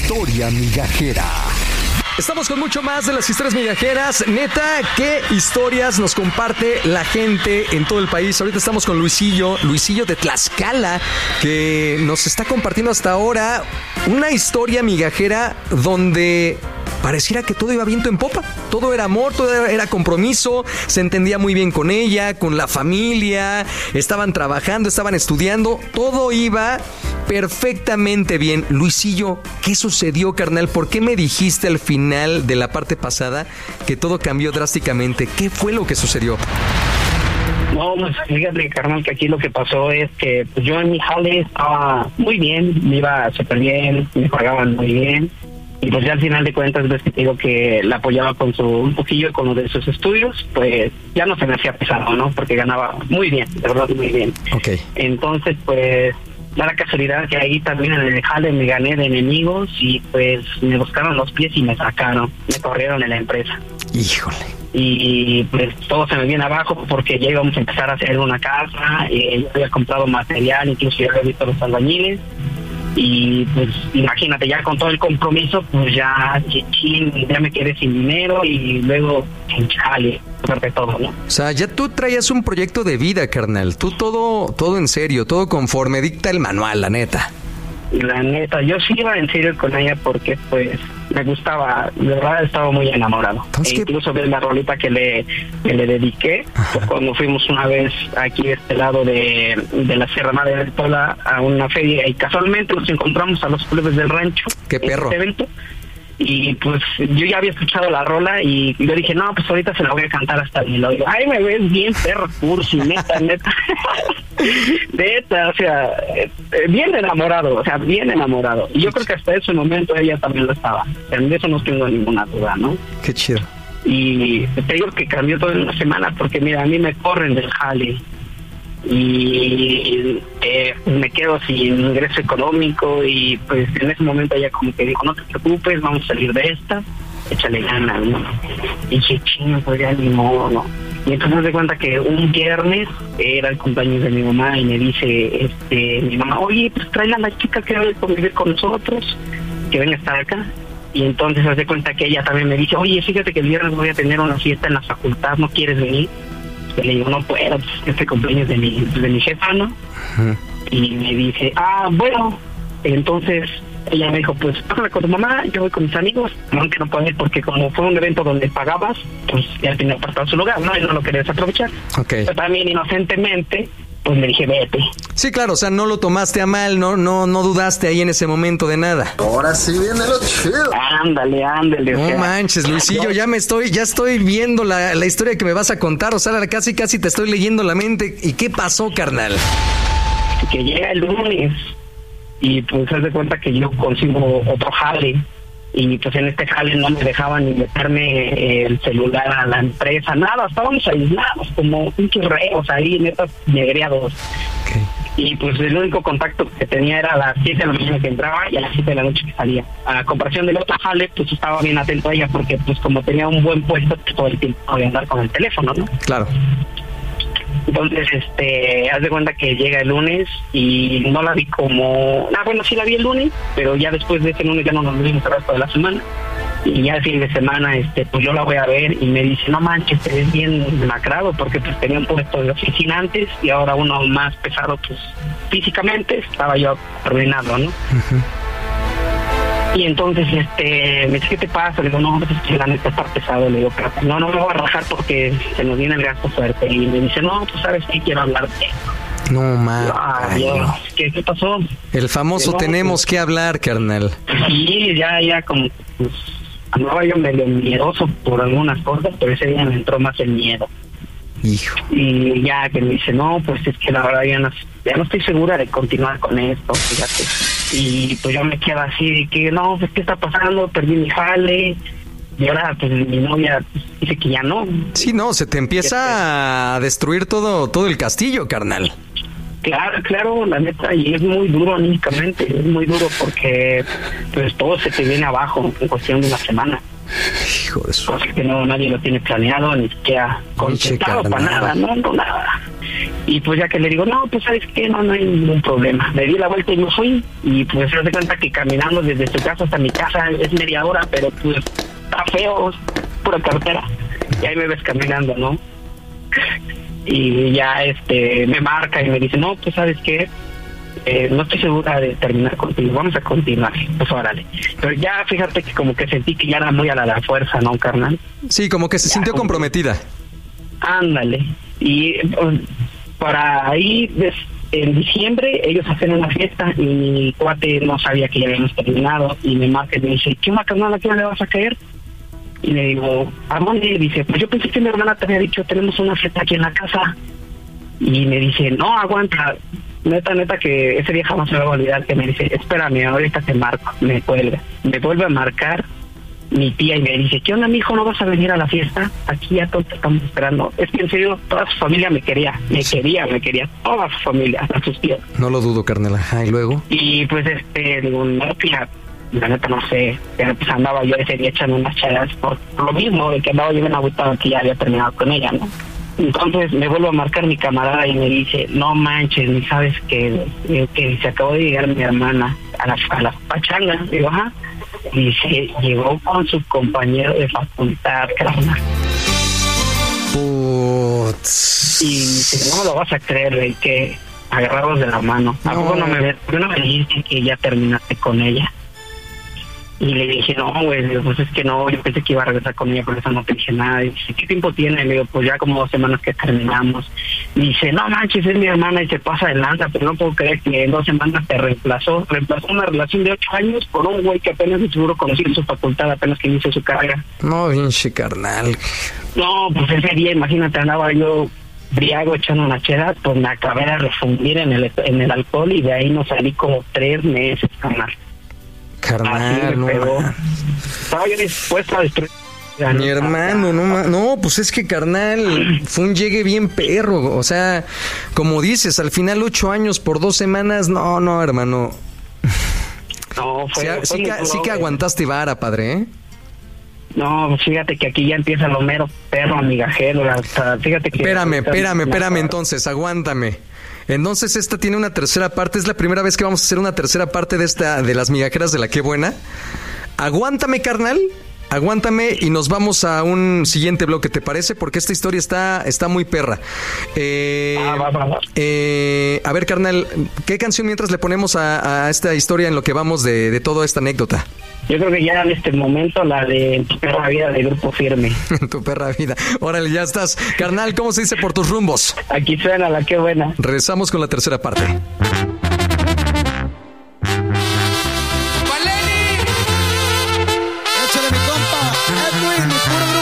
historia migajera. Estamos con mucho más de las historias migajeras. Neta, ¿qué historias nos comparte la gente en todo el país? Ahorita estamos con Luisillo de Tlaxcala, que nos está compartiendo hasta ahora una historia migajera donde pareciera que todo iba viento en popa. Todo era amor, todo era compromiso, se entendía muy bien con ella, con la familia, estaban trabajando, estaban estudiando, todo iba perfectamente bien. Luisillo, ¿qué sucedió, carnal? ¿Por qué me dijiste al final de la parte pasada que todo cambió drásticamente? ¿Qué fue lo que sucedió? No, pues fíjate, carnal, que aquí lo que pasó es que pues, yo en mi jale estaba muy bien, me iba súper bien, me pagaban muy bien. Y pues ya al final de cuentas, ves que te digo que la apoyaba con un poquillo con lo de sus estudios, pues ya no se me hacía pesado, ¿no? Porque ganaba muy bien, de verdad muy bien. Okay. Entonces, pues, da la casualidad que ahí también en el jale me gané de enemigos y pues me buscaron los pies y me sacaron, me corrieron en la empresa. Híjole. Y pues todo se me viene abajo porque ya íbamos a empezar a hacer una casa, yo había comprado material, incluso ya había visto los albañiles. Y pues imagínate, ya con todo el compromiso, pues ya me quedé sin dinero y luego en chale, sobre todo, ¿no? O sea, ya tú traías un proyecto de vida, carnal. Tú todo en serio, todo conforme dicta el manual, la neta. La neta, yo sí iba en serio con ella porque pues me gustaba, de verdad estaba muy enamorado. Incluso ves la rolita que le dediqué pues, cuando fuimos una vez aquí de este lado de la Sierra Madre del Tola a una feria y casualmente nos encontramos a los clubes del rancho. ¡Qué perro! En este evento. Y pues yo ya había escuchado la rola y yo dije, no, pues ahorita se la voy a cantar hasta el melodía. Ay, me ves bien perro, cursi, neta. Neta, o sea, bien enamorado. Y yo creo que hasta ese momento ella también lo estaba. O sea, de eso no tengo ninguna duda, ¿no? Qué chido. Y te digo que cambió todo en una semana porque, mira, a mí me corren del jale. Y me quedo sin ingreso económico y pues en ese momento ella como que dijo, no te preocupes, vamos a salir de esta, échale ganas, ¿no? Y dije, chingo, pues ya ni modo, ¿no? Y entonces me doy cuenta que un viernes era el cumpleaños de mi mamá y me dice mi mamá, oye, pues tráela a la chica que debe convivir con nosotros, que venga a estar acá. Y entonces se hace cuenta que ella también me dice, oye, fíjate que el viernes voy a tener una fiesta en la facultad, ¿no quieres venir? Y le digo, no puedo, pues este cumpleaños de mi jefa, ¿no? Uh-huh. Y me dice, bueno, entonces ella me dijo, pues pásame con tu mamá, yo voy con mis amigos, aunque no puedo ir porque como fue un evento donde pagabas, pues ya tenía apartado su lugar, ¿no? Y no lo querías aprovechar. Okay. Pero también inocentemente, pues me dije, vete. Sí, claro, o sea, no lo tomaste a mal, no dudaste ahí en ese momento de nada. Ahora sí viene lo chido. Ándale. No manches, Luisillo, ya estoy viendo la historia que me vas a contar, o sea, casi te estoy leyendo la mente. ¿Y qué pasó, carnal? Que llega el lunes y pues haz de cuenta que yo consigo otro jale y pues en este jale no me dejaban ni meterme el celular a la empresa, nada, estábamos aislados como pinches reos ahí, netas negreados. Okay. Y pues el único contacto que tenía era a las 7 de la mañana que entraba y a las 7 de la noche que salía. A comparación del otro jale, pues estaba bien atento a ella porque pues como tenía un buen puesto, pues todo el tiempo podía andar con el teléfono, ¿no? Claro. Entonces, haz de cuenta que llega el lunes y no la vi como... bueno, sí la vi el lunes, pero ya después de ese lunes ya no nos vimos el resto de la semana. Y ya el fin de semana, pues yo la voy a ver y me dice, no manches, te ves bien demacrado porque pues tenía un puesto de oficina antes y ahora uno más pesado, pues físicamente estaba yo arruinado, ¿no? Uh-huh. Y entonces, me dice, ¿qué te pasa? Le digo, no, pues es que la neta está pesado. Le digo, pero no me voy a rajar porque se nos viene el gasto fuerte. Y me dice, no, pues sabes que quiero hablar de esto. No, mames. ¿Qué pasó? El famoso tenemos que hablar, carnal. Sí, ya como, pues, andaba yo medio miedoso por algunas cosas, pero ese día me entró más el miedo. Hijo. Y ya que me dice, no, pues es que la verdad ya no estoy segura de continuar con esto, fíjate. Y pues yo me quedo así de que no, pues ¿qué está pasando? Perdí mi jale y ahora pues mi novia dice que ya no. Sí, no, se te empieza a destruir todo el castillo, carnal. Claro, la neta, y es muy duro anímicamente, es muy duro porque pues todo se te viene abajo en cuestión de una semana. Hijo de su... Cosa que no, nadie lo tiene planeado, ni siquiera contemplado para nada, no, nada. Y pues ya que le digo, no, pues sabes qué, no hay ningún problema. Le di la vuelta y me fui. Y pues se hace cuenta que caminando desde su casa hasta mi casa es media hora, pero pues está feo, pura carretera. Y ahí me ves caminando, ¿no? Y ya me marca y me dice, no, pues sabes qué, no estoy segura de terminar contigo, vamos a continuar. Pues órale. Pero ya fíjate que como que sentí que ya era muy a la fuerza, ¿no, carnal? Sí, como que se Ya, sintió comprometida. Ándale. Y para ahí, en diciembre, ellos hacen una fiesta y mi cuate no sabía que ya habíamos terminado y me marca y me dice, ¿qué onda, carnal? ¿A qué hora le vas a caer? Y le digo, ¿a dónde? Dice, pues yo pensé que mi hermana te había dicho, tenemos una fiesta aquí en la casa. Y me dice, no, aguanta, neta, que ese día jamás se me va a olvidar, que me dice, espérame, ahorita te marco. Me cuelga. Me vuelve a marcar mi tía y me dice, ¿qué onda, mijo? ¿No vas a venir a la fiesta? Aquí ya todos te estamos esperando. Es que en serio, toda su familia me quería, toda su familia, hasta sus tíos. No lo dudo, carnal. Ajá, ¿y luego? Y pues digo, no, tía, la neta no sé, pero pues andaba yo ese día echando unas chalas por lo mismo, de que andaba yo bien agüitado que ya había terminado con ella, ¿no? Entonces me vuelvo a marcar mi camarada y me dice, no manches, ni sabes que se acabó de llegar mi hermana a la pachanga. Digo, ajá. Y se llegó con su compañero de facultad, carnal. Putz. Y dice, no me lo vas a creer, güey, que agarrarlos de la mano. ¿A poco no me dijiste que ya terminaste con ella? Y le dije, no, güey, pues es que no, yo pensé que iba a regresar con ella, por eso no te dije nada. Y dice, ¿qué tiempo tiene? Le digo, pues ya como 2 semanas que terminamos. Y dice, no manches, es mi hermana y se pasa de lanza, pero no puedo creer que en 2 semanas te reemplazó una relación de 8 años por un güey que apenas de seguro conocí en su facultad, apenas que inició su carrera. No, bien carnal. No, pues ese día, imagínate, andaba yo briago echando una chela, pues me acabé de refundir en el alcohol y de ahí no salí como 3 meses, carnal. Carnal, no. Estaba yo dispuesto a destruir. Mi hermano, no, pues es que, carnal, fue un llegue bien perro. O sea, como dices, al final 8 años por 2 semanas, no, hermano. No, sí que aguantaste vara, padre, ¿eh? No, pues fíjate que aquí ya empieza lo mero perro migajero. Hasta, fíjate que... Espérame, entonces, aguántame. Entonces esta tiene una tercera parte. Es la primera vez que vamos a hacer una tercera parte de las migajeras de la Qué Buena. Aguántame, carnal. Aguántame y nos vamos a un siguiente bloque, ¿te parece? Porque esta historia está muy perra. A ver, carnal, ¿qué canción mientras le ponemos a esta historia en lo que vamos de toda esta anécdota? Yo creo que ya en este momento la de En tu perra vida de Grupo Firme. En tu perra vida. Órale, ya estás. Carnal, ¿cómo se dice por tus rumbos? Aquí suena la Qué Buena. Regresamos con la tercera parte. ¡Échale, mi compa! ¡Edwin, mi puro